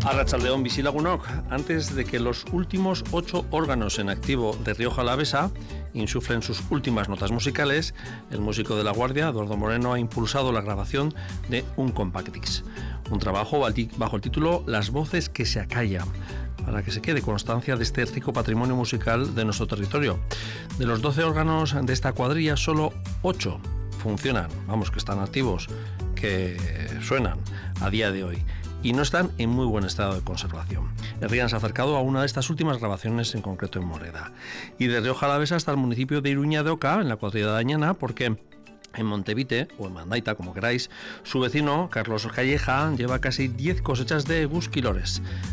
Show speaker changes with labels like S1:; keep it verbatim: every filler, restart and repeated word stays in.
S1: Arratsaldeon Bizilagunok, antes de que los últimos ocho órganos en activo de Rioja Alavesa insuflen sus últimas notas musicales, el músico de La Guardia, Eduardo Moreno, ha impulsado la grabación de un compact disc, un trabajo bajo el título Las voces que se acallan, para que se quede constancia de este rico patrimonio musical de nuestro territorio. De los doce órganos de esta cuadrilla, solo ocho funcionan, vamos, que están activos, que suenan a día de hoy, y no están en muy buen estado de conservación. Herrián se ha acercado a una de estas últimas grabaciones, en concreto en Moreda, y de Rioja Alavesa hasta el municipio de Iruña de Oca, en la cuadrilla de Añana, porque en Montevite, o en Mandaita, como queráis, su vecino, Carlos Calleja, lleva casi diez cosechas de gusquilores.